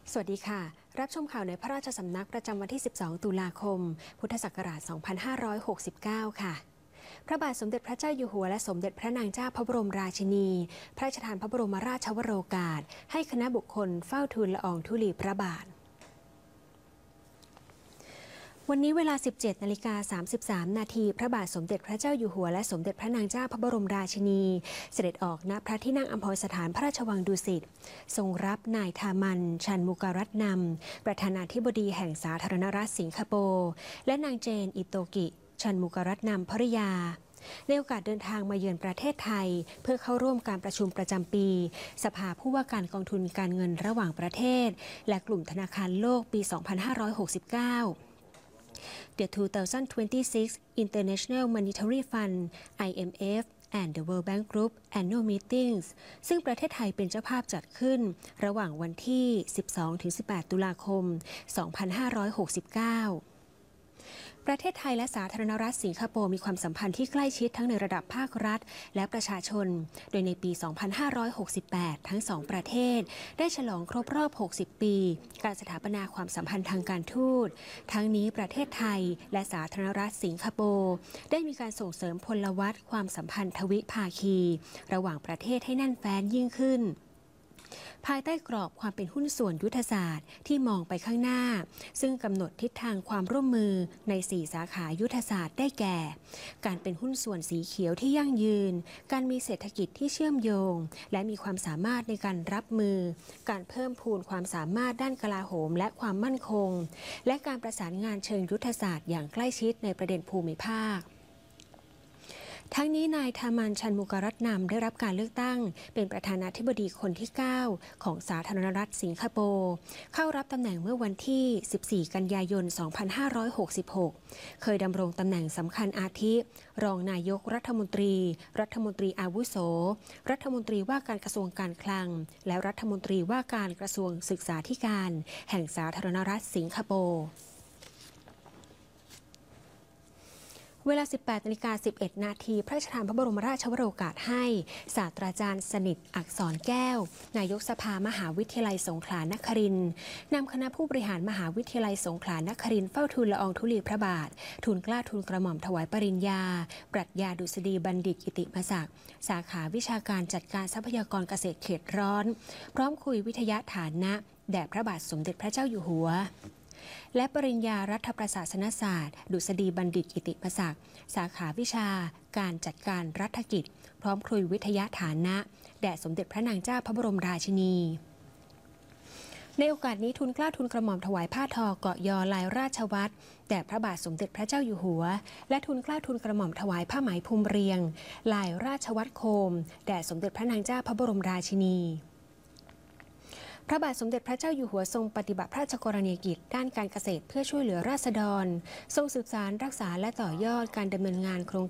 สวัสดีค่ะ รับชมข่าวในพระราชสำนักประจำวันที่ 12 ตุลาคม พุทธศักราช 2569 ค่ะ พระบาทสมเด็จพระเจ้าอยู่หัวและสมเด็จพระนางเจ้าพระบรมราชินี พระราชทานพระบรมราชวโรกาส ให้คณะบุคคลเฝ้าทูลละอองธุลีพระบาท วันนี้เวลา 17:33 นาทีพระบาทสมเด็จพระเจ้าอยู่หัวและสมเด็จพระนางเจ้าพระบรมราชินี เสด็จออกณพระที่นั่งอัมพรสถานพระราชวังดุสิตทรงรับนายทามัน ชันมุการัตนำประธานาธิบดีแห่งสาธารณรัฐสิงคโปร์และนางเจน อิโตกิ ชันมุการัตนำภริยาในโอกาสเดินทางมาเยือนประเทศไทยเพื่อเข้าร่วมการประชุมประจำปีสภาผู้ว่าการกองทุนการเงินระหว่างประเทศและกลุ่มธนาคารโลกปี 2569 The 2026 International Monetary Fund IMF and the World Bank Group Annual Meetings ซึ่งประเทศไทยเป็นเจ้าภาพจัดขึ้นระหว่างวันที่ 12-18 ตุลาคม 2569ประเทศไทยและสาธารณรัฐสิงคโปร์มีความสัมพันธ์ที่ใกล้ชิดทั้งในระดับภาครัฐและประชาชนโดยในปี 2568 ทั้งสองประเทศได้ฉลองครบรอบ 60 ปีการสถาปนาความสัมพันธ์ทางการทูตทั้งนี้ประเทศไทยและสาธารณรัฐสิงคโปร์ได้มีการส่งเสริมพลวัตความสัมพันธ์ทวิภาคีระหว่างประเทศให้แน่นแฟ้นยิ่งขึ้นภายใต้กรอบความเป็นหุ้นส่วนยุทธศาสตร์ที่มองไปข้างหน้าซึ่งกำหนดทิศทางความร่วมมือใน 4 สาขายุทธศาสตร์ได้แก่การเป็นหุ้นส่วนสีเขียวที่ยั่งยืนการมีเศรษฐกิจที่เชื่อมโยงและมีความสามารถในการรับมือการเพิ่มพูนความสามารถด้านกลาโหมและความมั่นคงและการประสานงานเชิงยุทธศาสตร์อย่างใกล้ชิดในประเด็นภูมิภาคทั้งนี้นายทามัน ชันมุการัตนำได้รับการเลือกตั้งเป็นประธานาธิบดีคนที่ 9 ของสาธารณรัฐสิงคโปร์เข้ารับตำแหน่งเมื่อวันที่ 14 กันยายน 2566 เคยดำรงตำแหน่งสำคัญอาทิรองนายกรัฐมนตรีรัฐมนตรีอาวุโสรัฐมนตรีว่าการกระทรวงการคลังและรัฐมนตรีว่าการกระทรวงศึกษาธิการแห่งสาธารณรัฐสิงคโปร์เวลา 18:11 นาทีพระราชทานพระบรมราชวโรกาสให้ศาสตราจารย์สนิทอักษรแก้วนายกสภามหาวิทยาลัยสงขลานครินทร์นำคณะผู้บริหารมหาวิทยาลัยสงขลานครินทร์เฝ้าทูลละอองธุลีพระบาททูลเกล้าทูลกระหม่อมถวายปริญญาปรัชญาดุษฎีบัณฑิตกิติมศักดิ์สาขาวิชาการจัดการทรัพยากรเกษตรเขตร้อนพร้อมคุยวิทยาฐานะแด่พระบาทสมเด็จพระเจ้าอยู่หัวและปริญญารัฐประศาสนศาสตร์ดุษฎีบัณฑิตกิติมศักดิ์สาขาวิชาการจัดการรัฐกิจพร้อมคุยวิทยาฐานะแด่สมเด็จพระนางเจ้าพระบรมราชินีในโอกาสนี้ทูลเกล้าทูลกระหม่อมถวายผ้าทอเกาะยอลายราชวัตรแด่พระบาทสมเด็จพระเจ้าอยู่หัวและทูลเกล้าทูลกระหม่อมถวายผ้าไหมพรมเรียงลายราชวัตรโคมแด่สมเด็จพระนางเจ้าพระบรมราชินีพระบาทสมเด็จพระเจ้าอยู่หัวทรงปฏิบัติพระราชกรณียกิจด้านการเกษตรเพื่อช่วยเหลือราษฎรทรงสืบสานรักษาและต่อยอดการดำเนินงานโครง